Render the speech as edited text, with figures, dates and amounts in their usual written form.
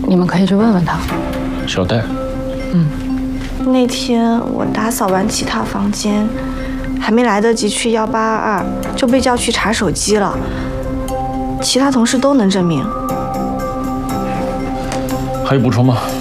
你们可以去问问他。 小戴。 那天我打扫完其他房间，还没来得及去1822，就被叫去查手机了。其他同事都能证明。 还有补充吗？